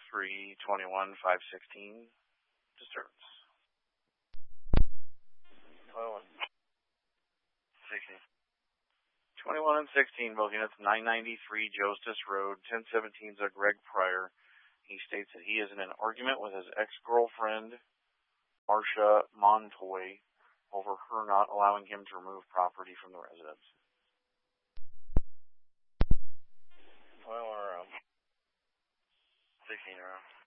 321-516. Disturbance. 21. 16. 21 and 16, both units, 993 Justice Road, 1017 Greg Pryor. He states that he is in an argument with his ex-girlfriend, Marcia Montoy, over her not allowing him to remove property from the residence. Well, or 16 around.